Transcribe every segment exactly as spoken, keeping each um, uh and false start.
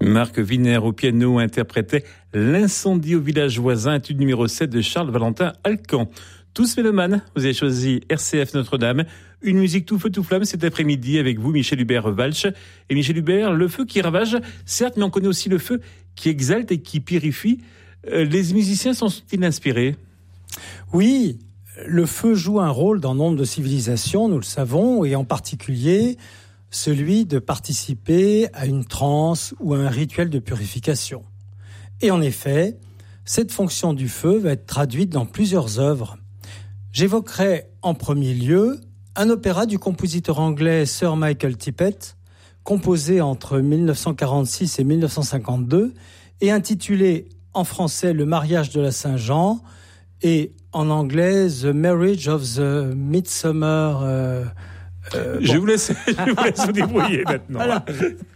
Marc Wiener au piano interprétait L'incendie au village voisin, étude numéro sept de Charles Valentin Alcan. Tous mélomanes, vous avez choisi R C F Notre-Dame, une musique tout feu tout flamme cet après-midi avec vous Michel Hubert-Walch. Et Michel Hubert, le feu qui ravage, certes, mais on connaît aussi le feu qui exalte et qui purifie. Les musiciens s'en sont-ils inspirés ? Oui, le feu joue un rôle dans nombre de civilisations, nous le savons, et en particulier celui de participer à une transe ou à un rituel de purification. Et en effet, cette fonction du feu va être traduite dans plusieurs œuvres. J'évoquerai en premier lieu un opéra du compositeur anglais Sir Michael Tippett, composé entre dix-neuf cent quarante-six et dix-neuf cent cinquante-deux, et intitulé en français « Le mariage de la Saint-Jean » et en anglais « The Marriage of the Midsummer euh, ». Euh, je, bon. vous laisse, je vous laisse vous débrouiller maintenant. Voilà.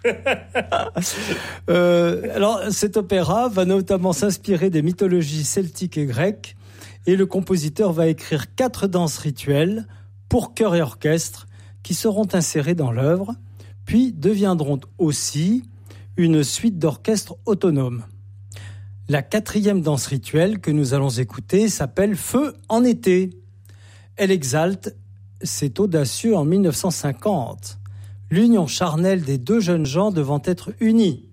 euh, alors, cet opéra va notamment s'inspirer des mythologies celtiques et grecques, et le compositeur va écrire quatre danses rituelles pour chœur et orchestre qui seront insérées dans l'œuvre, puis deviendront aussi une suite d'orchestres autonomes. La quatrième danse rituelle que nous allons écouter s'appelle Feu en été. Elle exalte, c'est audacieux en dix-neuf cent cinquante, l'union charnelle des deux jeunes gens devant être unis.